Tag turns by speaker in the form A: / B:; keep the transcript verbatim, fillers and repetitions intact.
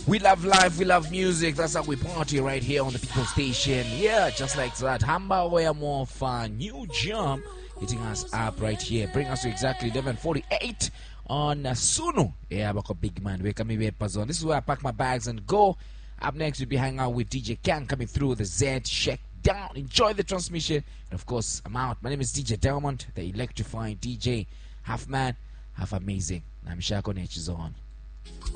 A: We love life, we love music. That's how we party right here on the People Station. Yeah, just like that. Hamba Waya more fun. New jump hitting us up right here. Bring us to exactly eleven forty-eight on uh, Sunu. Yeah, Bako Big Man. Wake up, me on. This is where I pack my bags and go. Up next, we'll be hanging out with D J Kang coming through the Z Check Down. Enjoy the transmission. And of course, I'm out. My name is D J Delmont, the electrifying D J. Half man, half amazing. I'm Shako Nature's on.